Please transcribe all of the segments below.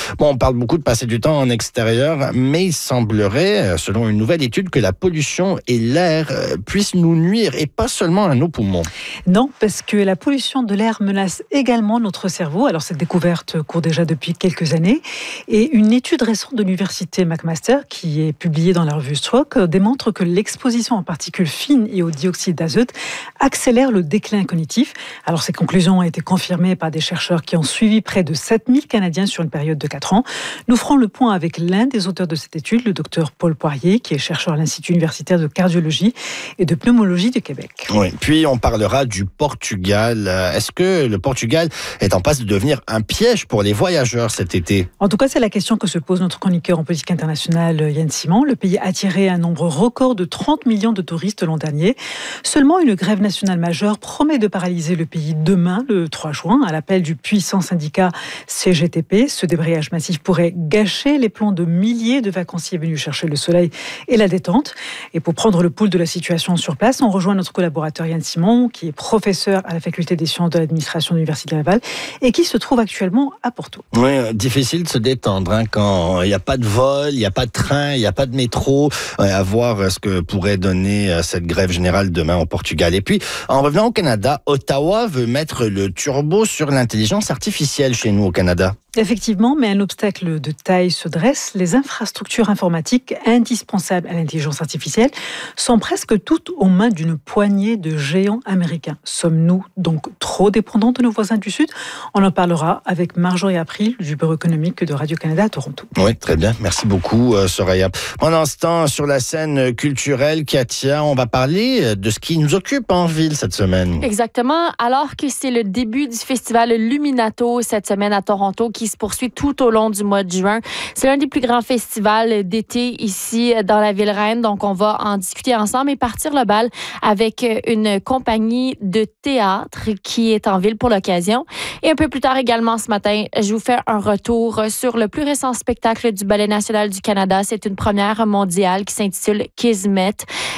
Bon, on parle beaucoup de passer du temps en extérieur, mais il semblerait, selon une nouvelle étude, que la pollution et l'air puissent nous nuire, et pas seulement à nos poumons. Non, parce que la pollution de l'air menace également notre cerveau. Alors, cette découverte court déjà depuis quelques années. Et une étude récente de l'université McMaster, qui est publiée dans la revue Stroke, démontre que l'exposition en particules fines et au dioxyde d'azote accélère le déclin cognitif. Alors, ces conclusions ont été confirmées par des chercheurs qui ont suivi près de 7000 Canadiens sur une période de 4 ans. Nous ferons le point avec l'un des auteurs de cette étude, le docteur Paul Poirier, qui est chercheur à l'Institut universitaire de cardiologie et de pneumologie de Québec. Oui, puis on parlera du Portugal. Est-ce que le Portugal est en passe de devenir un piège pour les voyageurs cet été? En tout cas, c'est la question que se pose notre chroniqueur en politique internationale, Yann Simon. Le pays a attiré un nombre record de 30 millions de touristes l'an dernier. Seulement, une grève nationale majeure promet de paralyser le pays demain, le 3 juin, à l'appel du puissant syndicat CGTP. Ce débrayage massif pourrait gâcher les plans de milliers de vacanciers venus chercher le soleil et la détente. Et pour prendre le pouls de la situation sur place, on rejoint notre collaborateur Yann Simon, qui est professeur à la faculté des sciences de l'administration de l'Université Laval et qui se trouve actuellement à Porto. Oui, difficile de se détendre quand il n'y a pas de vol, il n'y a pas de train, il n'y a pas de métro. À voir ce que pourrait donner cette grève générale demain au Portugal. Et puis, en revenant au Canada, Ottawa veut mettre le turbo sur l'intelligence artificielle chez nous au Canada. Effectivement, mais un obstacle de taille se dresse. Les infrastructures informatiques indispensables à l'intelligence artificielle sont presque toutes aux mains d'une poignée de géants américains. Sommes-nous donc trop dépendants de nos voisins du Sud? On en parlera avec Marjorie April du Bureau économique de Radio-Canada à Toronto. Oui, très bien. Merci beaucoup, Soraya. Pendant ce temps, sur la scène culturelle, Katia, on va parler de ce qui nous occupe en ville cette semaine. Exactement. Alors que c'est le début du festival Luminato cette semaine à Toronto, qui se poursuit tout au long du mois de juin. C'est l'un des plus grands festivals d'été ici dans la ville reine. Donc, on va en discuter ensemble et partir le bal avec une compagnie de théâtre qui est en ville pour l'occasion. Et un peu plus tard également ce matin, je vous fais un retour sur le plus récent spectacle du Ballet national du Canada. C'est une première mondiale qui s'intitule Kismet.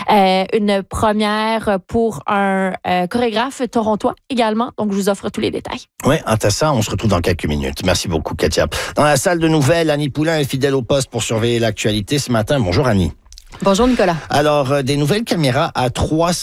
Une première pour un chorégraphe torontois également. Donc, je vous offre tous les détails. Oui, à ça, on se retrouve dans quelques minutes. Merci beaucoup, Katia. Dans la salle de nouvelles, Annie Poulain est fidèle au poste pour surveiller l'actualité ce matin. Bonjour, Annie. Bonjour Nicolas. Alors, des nouvelles caméras à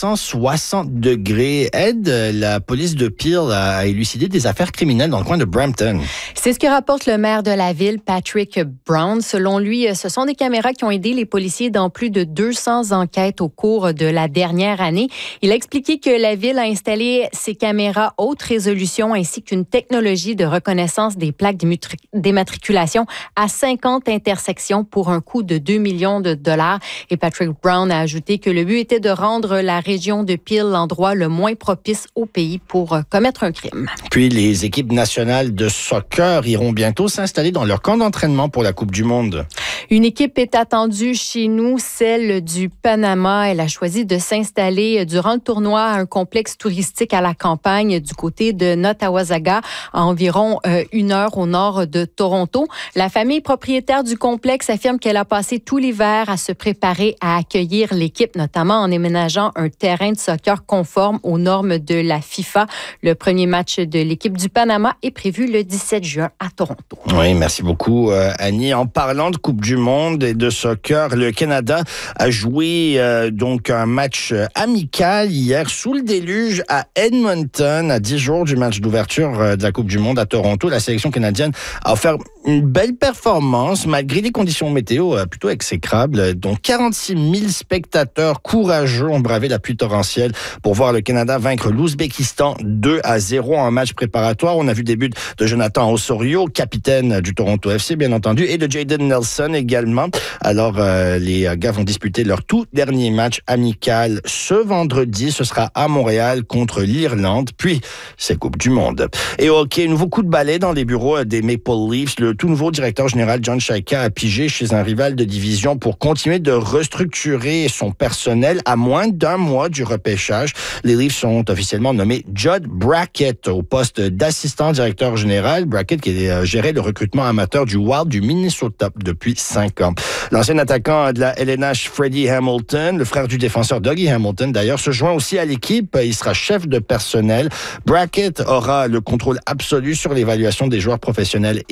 360 degrés aident la police de Peel à élucider des affaires criminelles dans le coin de Brampton. C'est ce que rapporte le maire de la ville, Patrick Brown. Selon lui, ce sont des caméras qui ont aidé les policiers dans plus de 200 enquêtes au cours de la dernière année. Il a expliqué que la ville a installé ces caméras haute résolution ainsi qu'une technologie de reconnaissance des plaques d'immatriculation à 50 intersections pour un coût de 2 millions de dollars. Et Patrick Brown a ajouté que le but était de rendre la région de Peel l'endroit le moins propice au pays pour commettre un crime. Puis les équipes nationales de soccer iront bientôt s'installer dans leur camp d'entraînement pour la Coupe du Monde. Une équipe est attendue chez nous, celle du Panama. Elle a choisi de s'installer durant le tournoi à un complexe touristique à la campagne du côté de Nottawasaga, à environ 1 heure au nord de Toronto. La famille propriétaire du complexe affirme qu'elle a passé tout l'hiver à se préparer à accueillir l'équipe, notamment en aménageant un terrain de soccer conforme aux normes de la FIFA. Le premier match de l'équipe du Panama est prévu le 17 juin à Toronto. Oui, merci beaucoup, Annie. En parlant de Coupe du Monde et de soccer, le Canada a joué donc un match amical hier sous le déluge à Edmonton, à 10 jours du match d'ouverture de la Coupe du Monde à Toronto. La sélection canadienne a offert une belle performance malgré des conditions météo plutôt exécrables. Donc 46 000 spectateurs courageux ont bravé la pluie torrentielle pour voir le Canada vaincre l'Ouzbékistan 2-0 en match préparatoire. On a vu des buts de Jonathan Osorio, capitaine du Toronto FC bien entendu, et de Jayden Nelson également. Alors les gars vont disputer leur tout dernier match amical ce vendredi. Ce sera à Montréal contre l'Irlande. Puis c'est Coupe du Monde. Et au hockey, nouveau coup de balai dans les bureaux des Maple Leafs. Le tout nouveau directeur général John Chayka a pigé chez un rival de division pour continuer de restructurer son personnel à moins d'1 mois du repêchage. Les Leafs sont officiellement nommés Judd Brackett au poste d'assistant directeur général. Brackett qui gérait le recrutement amateur du Wild du Minnesota depuis 5 ans. L'ancien attaquant de la LNH, Freddie Hamilton, le frère du défenseur Dougie Hamilton d'ailleurs, se joint aussi à l'équipe. Il sera chef de personnel. Brackett aura le contrôle absolu sur l'évaluation des joueurs professionnels et amateurs.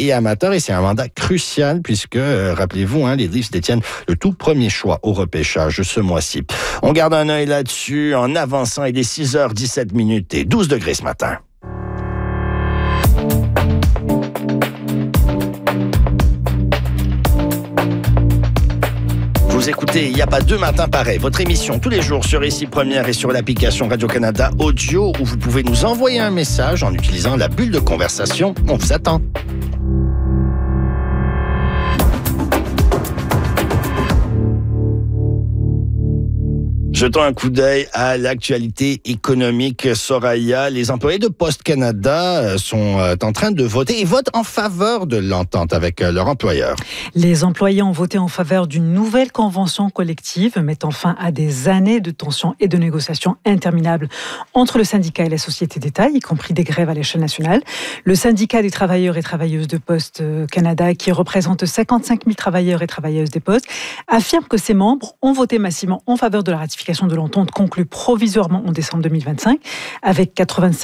sénateurs et c'est un mandat crucial puisque, rappelez-vous, les Leafs détiennent le tout premier choix au repêchage ce mois-ci. On garde un œil là-dessus en avançant. Il est 6h17 et 12 degrés ce matin. Vous écoutez, il n'y a pas deux matins pareils. Votre émission tous les jours sur Ici Première et sur l'application Radio-Canada Audio où vous pouvez nous envoyer un message en utilisant la bulle de conversation. On vous attend. Jetons un coup d'œil à l'actualité économique. Soraya, les employés de Post Canada sont en train de voter et votent en faveur de l'entente avec leur employeur. Les employés ont voté en faveur d'une nouvelle convention collective mettant fin à des années de tensions et de négociations interminables entre le syndicat et la société d'État, y compris des grèves à l'échelle nationale. Le syndicat des travailleurs et travailleuses de Post Canada, qui représente 55 000 travailleurs et travailleuses des postes, affirme que ses membres ont voté massivement en faveur de la ratification de l'entente conclue provisoirement en décembre 2025, avec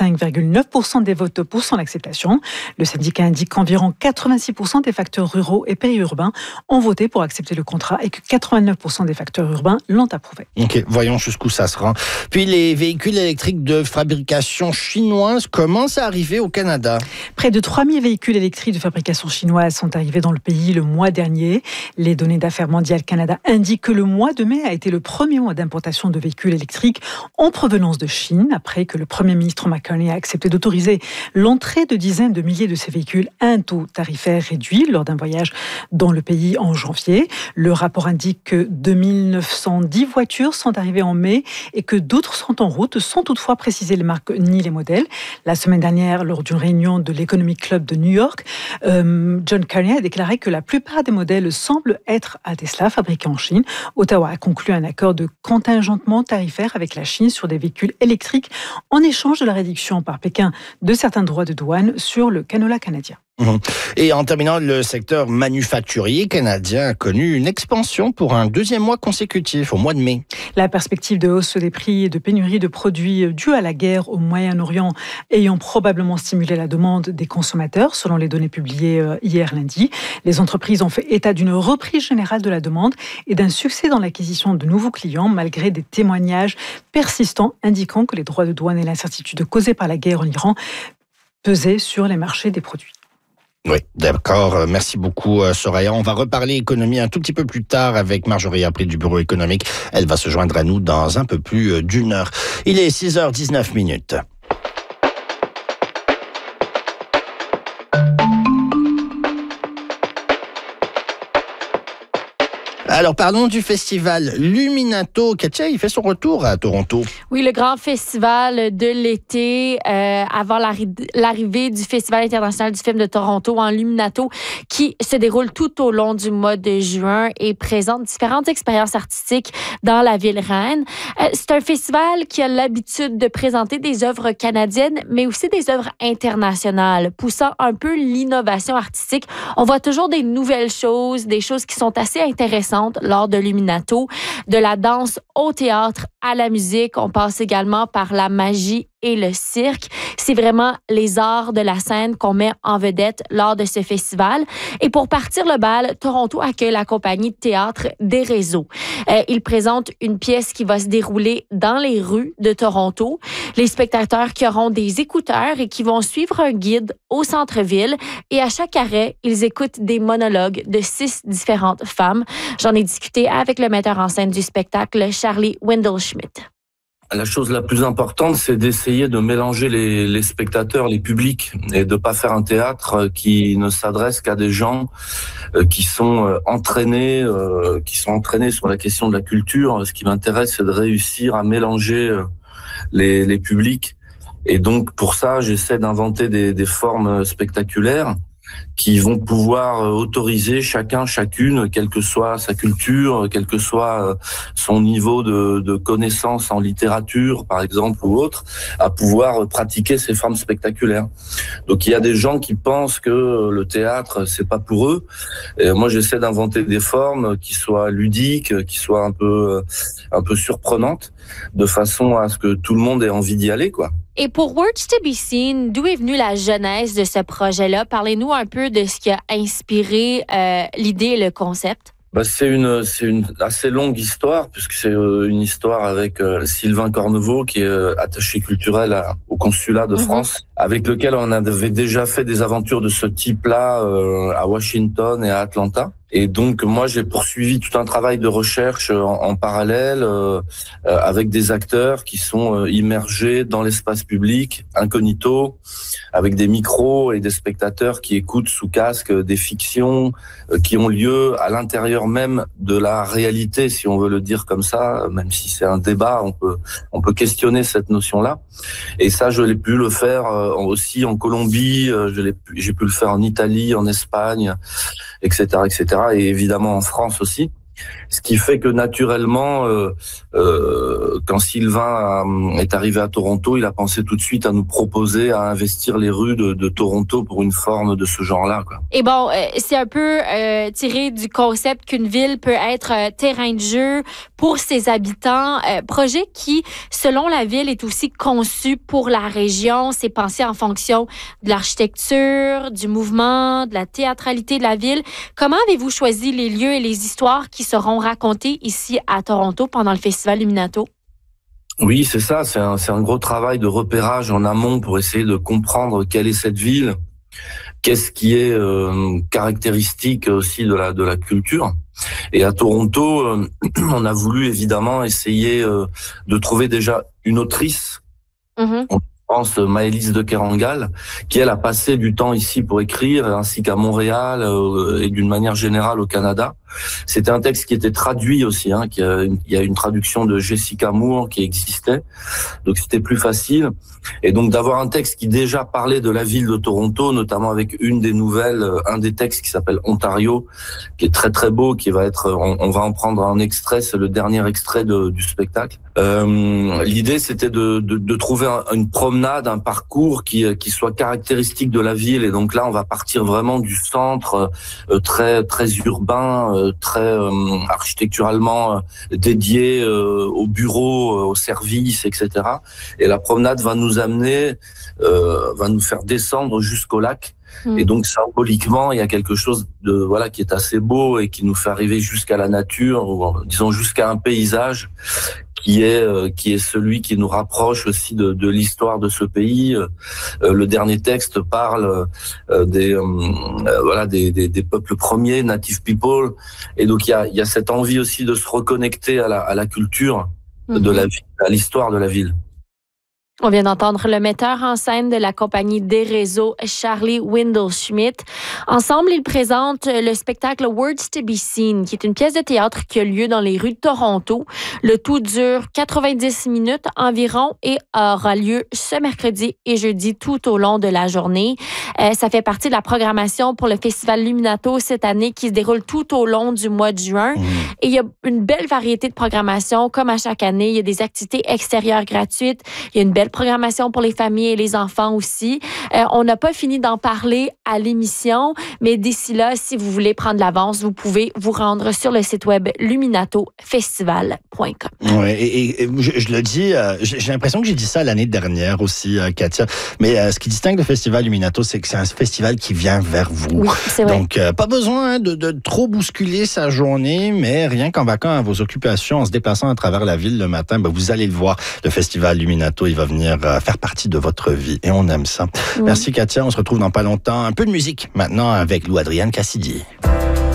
85,9% des votes pour son acceptation. Le syndicat indique qu'environ 86% des facteurs ruraux et périurbains ont voté pour accepter le contrat et que 89% des facteurs urbains l'ont approuvé. Ok, voyons jusqu'où ça se rend. Puis les véhicules électriques de fabrication chinoise commencent à arriver au Canada. Près de 3000 véhicules électriques de fabrication chinoise sont arrivés dans le pays le mois dernier. Les données d'Affaires mondiales Canada indiquent que le mois de mai a été le premier mois d'importation de véhicules électriques en provenance de Chine, après que le Premier ministre McCartney a accepté d'autoriser l'entrée de dizaines de milliers de ces véhicules à un taux tarifaire réduit lors d'un voyage dans le pays en janvier. Le rapport indique que 2910 voitures sont arrivées en mai et que d'autres sont en route, sans toutefois préciser les marques ni les modèles. La semaine dernière, lors d'une réunion de l'Economic Club de New York, John Carney a déclaré que la plupart des modèles semblent être à Tesla, fabriqués en Chine. Ottawa a conclu un accord de contingentement tarifaire avec la Chine sur des véhicules électriques en échange de la réduction par Pékin de certains droits de douane sur le canola canadien. Et en terminant, le secteur manufacturier canadien a connu une expansion pour un deuxième mois consécutif, au mois de mai. La perspective de hausse des prix et de pénurie de produits due à la guerre au Moyen-Orient ayant probablement stimulé la demande des consommateurs, selon les données publiées hier lundi. Les entreprises ont fait état d'une reprise générale de la demande et d'un succès dans l'acquisition de nouveaux clients, malgré des témoignages persistants indiquant que les droits de douane et l'incertitude causée par la guerre en Iran pesaient sur les marchés des produits. Oui, d'accord. Merci beaucoup, Soraya. On va reparler économie un tout petit peu plus tard avec Marjorie April du Bureau économique. Elle va se joindre à nous dans un peu plus d'une heure. Il est 6h19. Alors, parlons du festival Luminato. Katia, il fait son retour à Toronto. Oui, le grand festival de l'été, avant l'arrivée du Festival international du film de Toronto en Luminato, qui se déroule tout au long du mois de juin et présente différentes expériences artistiques dans la ville reine. C'est un festival qui a l'habitude de présenter des œuvres canadiennes, mais aussi des œuvres internationales, poussant un peu l'innovation artistique. On voit toujours des nouvelles choses, des choses qui sont assez intéressantes lors de Luminato, de la danse au théâtre à la musique. On passe également par la magie et le cirque. C'est vraiment les arts de la scène qu'on met en vedette lors de ce festival. Et pour partir le bal, Toronto accueille la compagnie de théâtre des réseaux. Il présente une pièce qui va se dérouler dans les rues de Toronto. Les spectateurs qui auront des écouteurs et qui vont suivre un guide au centre-ville. Et à chaque arrêt, ils écoutent des monologues de 6 différentes femmes. J'en ai discuté avec le metteur en scène du spectacle, Charlie Windelschmidt. La chose la plus importante, c'est d'essayer de mélanger les spectateurs, les publics, et de pas faire un théâtre qui ne s'adresse qu'à des gens qui sont entraînés sur la question de la culture. Ce qui m'intéresse, c'est de réussir à mélanger les publics. Et donc, pour ça, j'essaie d'inventer des formes spectaculaires qui vont pouvoir autoriser chacune, quelle que soit sa culture, quel que soit son niveau de connaissance en littérature, par exemple, ou autre, à pouvoir pratiquer ces formes spectaculaires. Donc, il y a des gens qui pensent que le théâtre, c'est pas pour eux. Et moi, j'essaie d'inventer des formes qui soient ludiques, qui soient un peu surprenantes, de façon à ce que tout le monde ait envie d'y aller, quoi. Et pour Words to be Seen, d'où est venue la genèse de ce projet-là? Parlez-nous un peu de ce qui a inspiré l'idée et le concept. C'est une assez longue histoire, puisque c'est une histoire avec Sylvain Cornevaux, qui est attaché culturel au consulat de France, avec lequel on avait déjà fait des aventures de ce type-là à Washington et à Atlanta. Et donc, moi, j'ai poursuivi tout un travail de recherche en parallèle avec des acteurs qui sont immergés dans l'espace public, incognito, avec des micros et des spectateurs qui écoutent sous casque des fictions qui ont lieu à l'intérieur même de la réalité, si on veut le dire comme ça, même si c'est un débat, on peut questionner cette notion-là. Et ça, je l'ai pu le faire aussi en Colombie, j'ai pu le faire en Italie, en Espagne, etc., etc., et évidemment en France aussi. Ce qui fait que naturellement, quand Sylvain est arrivé à Toronto, il a pensé tout de suite à nous proposer à investir les rues de Toronto pour une forme de ce genre-là, quoi. Et bon, c'est un peu tiré du concept qu'une ville peut être terrain de jeu pour ses habitants. Projet qui, selon la ville, est aussi conçu pour la région. C'est pensé en fonction de l'architecture, du mouvement, de la théâtralité de la ville. Comment avez-vous choisi les lieux et les histoires qui seront racontés ici à Toronto pendant le Festival Luminato? Oui, c'est ça. C'est un gros travail de repérage en amont pour essayer de comprendre quelle est cette ville, qu'est-ce qui est caractéristique aussi de la culture. Et à Toronto, on a voulu évidemment essayer de trouver déjà une autrice. Je pense Maëlys de Kerangal, qui elle a passé du temps ici pour écrire, ainsi qu'à Montréal et d'une manière générale au Canada. C'était un texte qui était traduit aussi, il y a une traduction de Jessica Moore qui existait, donc c'était plus facile. Et donc d'avoir un texte qui déjà parlait de la ville de Toronto, notamment avec une des nouvelles, un des textes qui s'appelle Ontario, qui est très très beau, qui va être, on va en prendre un extrait, c'est le dernier extrait du spectacle. L'idée c'était de trouver une promenade, un parcours qui soit caractéristique de la ville. Et donc là on va partir vraiment du centre très très urbain, très architecturalement dédié aux bureaux, aux services, etc. Et la promenade va nous amener, va nous faire descendre jusqu'au lac. Et donc symboliquement, il y a quelque chose de qui est assez beau et qui nous fait arriver jusqu'à la nature, ou disons jusqu'à un paysage qui est celui qui nous rapproche aussi de l'histoire de ce pays. Le dernier texte parle des peuples premiers, native people, et donc il y a cette envie aussi de se reconnecter à la culture de la ville, à l'histoire de la ville. On vient d'entendre le metteur en scène de la compagnie des réseaux, Charlie Windelschmidt. Ensemble, ils présentent le spectacle Words to be Seen, qui est une pièce de théâtre qui a lieu dans les rues de Toronto. Le tout dure 90 minutes environ et aura lieu ce mercredi et jeudi tout au long de la journée. Ça fait partie de la programmation pour le Festival Luminato cette année qui se déroule tout au long du mois de juin. Et il y a une belle variété de programmation, comme à chaque année. Il y a des activités extérieures gratuites. Il y a une belle programmation pour les familles et les enfants aussi. On n'a pas fini d'en parler à l'émission, mais d'ici là, si vous voulez prendre l'avance, vous pouvez vous rendre sur le site web luminatofestival.com. Oui, et je le dis, j'ai l'impression que j'ai dit ça l'année dernière aussi, Katia, mais ce qui distingue le Festival Luminato, c'est que c'est un festival qui vient vers vous. Oui, c'est vrai. Donc, pas besoin de trop bousculer sa journée, mais rien qu'en vaquant à vos occupations, en se déplaçant à travers la ville le matin, vous allez le voir, le Festival Luminato, il va venir faire partie de votre vie et on aime ça. Merci Katia, on se retrouve dans pas longtemps. Un peu de musique maintenant avec Lou Adrienne Cassidy.